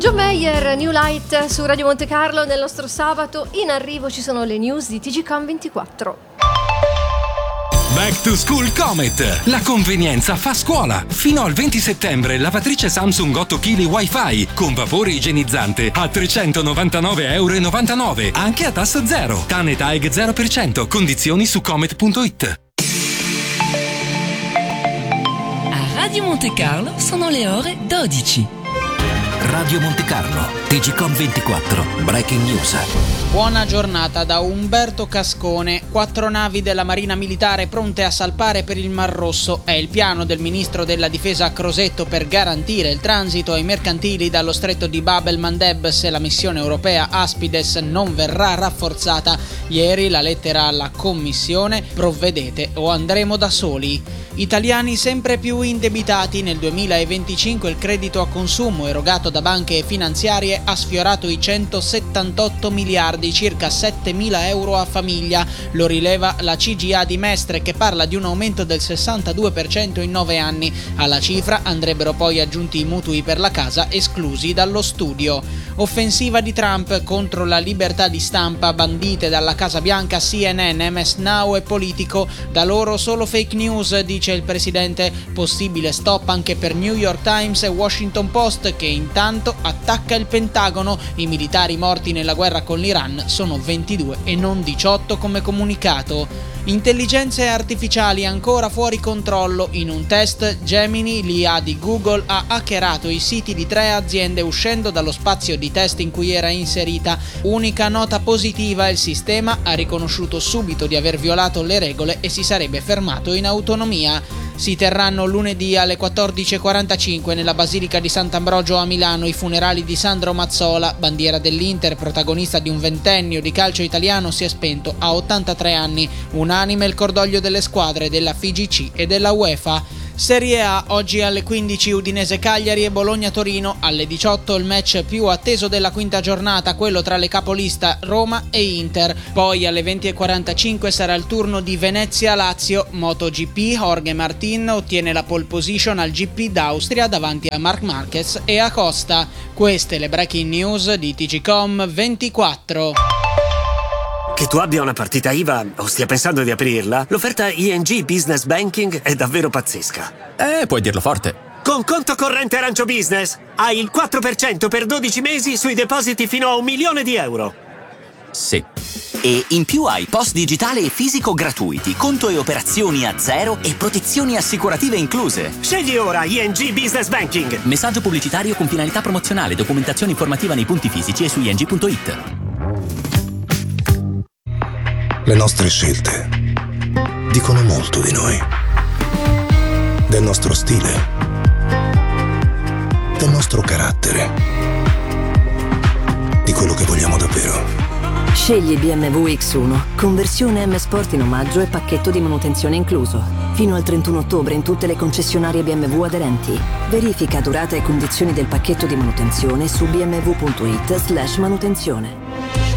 John Mayer, New Light su Radio Monte Carlo. Nel nostro sabato in arrivo ci sono le news di TGCom 24. Back to School Comet. La convenienza fa scuola. Fino al 20 settembre lavatrice Samsung 8 kg Wi-Fi con vapore igienizzante a €399,99. Anche a tasso zero. TAN TAEG 0%. Condizioni su comet.it. A Radio Monte Carlo sono le ore 12. Radio Monte Carlo, TGCom 24, Breaking News. Buona giornata da Umberto Cascone. 4 navi della Marina Militare pronte a salpare per il Mar Rosso. È il piano del ministro della Difesa Crosetto per garantire il transito ai mercantili dallo stretto di Bab el-Mandeb se la missione europea Aspides non verrà rafforzata. Ieri la lettera alla Commissione: provvedete o andremo da soli. Italiani sempre più indebitati. Nel 2025 il credito a consumo erogato da banche e finanziarie ha sfiorato i 178 miliardi, circa 7.000 euro a famiglia. Lo rileva la CGA di Mestre, che parla di un aumento del 62% in 9 anni. Alla cifra andrebbero poi aggiunti i mutui per la casa esclusi dallo studio. Offensiva di Trump contro la libertà di stampa, bandite dalla Casa Bianca CNN, MS Now e Politico. Da loro solo fake news, dice il presidente. Possibile stop anche per New York Times e Washington Post, che intanto attacca il Pentagono. I militari morti nella guerra con l'Iran sono 22 e non 18 come comunicato. Intelligenze artificiali ancora fuori controllo. In un test Gemini, l'IA di Google, ha hackerato i siti di 3 aziende uscendo dallo spazio di test in cui era inserita. Unica nota positiva: il sistema ha riconosciuto subito di aver violato le regole e si sarebbe fermato in autonomia. Si terranno lunedì alle 14:45 nella Basilica di Sant'Ambrogio a Milano i funerali di Sandro Mazzola, bandiera dell'Inter, protagonista di un ventennio di calcio italiano, si è spento a 83 anni. Unanime il cordoglio delle squadre della FIGC e della UEFA. Serie A, oggi alle 15 Udinese-Cagliari e Bologna-Torino, alle 18 il match più atteso della quinta giornata, quello tra le capolista Roma e Inter. Poi alle 20:45 sarà il turno di Venezia-Lazio. MotoGP, Jorge Martin ottiene la pole position al GP d'Austria davanti a Marc Marquez e Acosta. Queste le breaking news di TGCom 24. Che tu abbia una partita IVA o stia pensando di aprirla, l'offerta ING Business Banking è davvero pazzesca. Puoi dirlo forte. Con conto corrente Arancio Business hai il 4% per 12 mesi sui depositi fino a €1.000.000. Sì. E in più hai post digitale e fisico gratuiti, conto e operazioni a zero e protezioni assicurative incluse. Scegli ora ING Business Banking. Messaggio pubblicitario con finalità promozionale, documentazione informativa nei punti fisici e su ing.it. Le nostre scelte dicono molto di noi, del nostro stile, del nostro carattere, di quello che vogliamo davvero. Scegli BMW X1, conversione M Sport in omaggio e pacchetto di manutenzione incluso. Fino al 31 ottobre in tutte le concessionarie BMW aderenti. Verifica durata e condizioni del pacchetto di manutenzione su bmw.it/manutenzione.